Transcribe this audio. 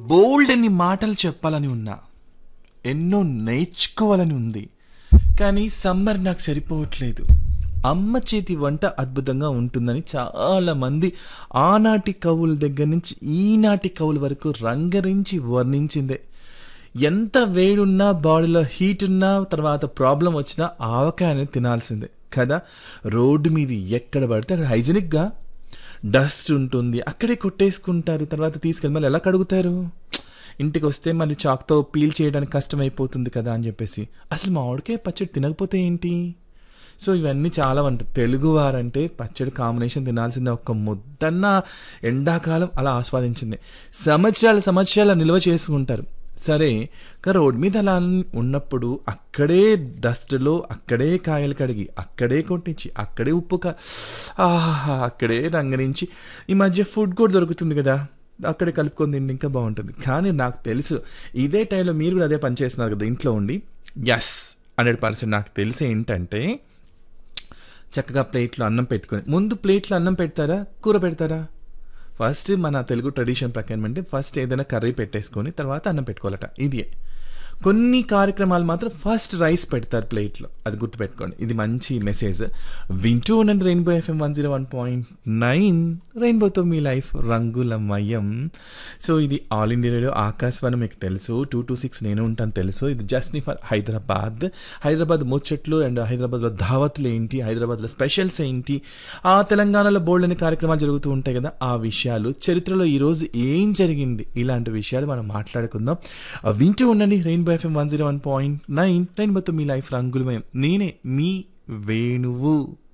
బోల్డ్ ఎన్ని మాటలు చెప్పాలని ఉన్నా, ఎన్నో నేర్చుకోవాలని ఉంది, కానీ సమ్మర్ నాకు సరిపోవట్లేదు. అమ్మ చేతి వంట అద్భుతంగా ఉంటుందని చాలామంది ఆనాటి కవుల దగ్గర నుంచి ఈనాటి కవుల వరకు రంగరించి వర్ణించిందే. ఎంత వేడున్నా, బాడీలో హీట్ ఉన్నా, తర్వాత ప్రాబ్లం వచ్చినా ఆవకాయ అనేది తినాల్సిందే కదా. రోడ్డు మీద ఎక్కడ పడితే అక్కడ హైజీనిక్గా డస్ట్ ఉంటుంది, అక్కడే కొట్టేసుకుంటారు, తర్వాత తీసుకెళ్ళి మళ్ళీ ఎలా కడుగుతారు? ఇంటికి వస్తే మళ్ళీ చాక్తో పీల్ చేయడానికి కష్టమైపోతుంది కదా అని చెప్పేసి అసలు మామిడికాయ పచ్చడి తినకపోతే ఏంటి? సో ఇవన్నీ చాలా ఉంటుంది. తెలుగువారంటే పచ్చడి కాంబినేషన్ తినాల్సిందే. ఒక్క ముద్దన్న ఎండాకాలం అలా ఆస్వాదించింది. సంవత్సరాలు నిల్వ చేసుకుంటారు. సరే, రోడ్ మీద అలా ఉన్నప్పుడు అక్కడే డస్ట్లో అక్కడే కాయలు కడిగి అక్కడే కొట్టించి అక్కడే అక్కడే రంగరించి ఈ మధ్య ఫుడ్ కూడా దొరుకుతుంది కదా, అక్కడే కలుపుకొని తిండి ఇంకా బాగుంటుంది. కానీ నాకు తెలుసు ఇదే టైంలో మీరు కూడా అదే పని చేస్తున్నారు కదా ఇంట్లో ఉండి. 100% నాకు తెలిసి ఏంటంటే, చక్కగా ప్లేట్లో అన్నం పెట్టుకొని, ముందు ప్లేట్లో అన్నం పెడతారా, కూర పెడతారా? ఫస్ట్ మన తెలుగు ట్రెడిషన్ ప్రకారం అంటే ఫస్ట్ ఏదైనా కర్రీ పెట్టేసుకొని తర్వాత అన్నం పెట్టుకోవాలట. ఇదే కొన్ని కార్యక్రమాలు మాత్రం ఫస్ట్ రైస్ పెడతారు ప్లేట్లో, అది గుర్తుపెట్టుకోండి. ఇది మంచి మెసేజ్. వింటూ ఉండండి రెయిన్బో FM 101.9, రెయిన్బోతో మీ లైఫ్ రంగులమయం. సో ఇది ఆల్ ఇండియా రేడియో ఆకాశవాణి, మీకు తెలుసు 226 నేను ఉంటాను తెలుసు. ఇది జస్ట్ ఫర్ హైదరాబాద్ ముచ్చట్లు అండ్ హైదరాబాద్లో ధావత్లు ఏంటి, హైదరాబాద్లో స్పెషల్స్ ఏంటి, ఆ తెలంగాణలో బోల్డ్ అనే కార్యక్రమాలు జరుగుతూ ఉంటాయి కదా, ఆ విషయాలు, చరిత్రలో ఈరోజు ఏం జరిగింది, ఇలాంటి విషయాలు మనం మాట్లాడుకుందాం. వింటూ ఉండండి రెయిన్బో FM 101.9, రెయిన్బోతో మీ లైఫ్ రంగులమయం. నేనే మీ వేణువు.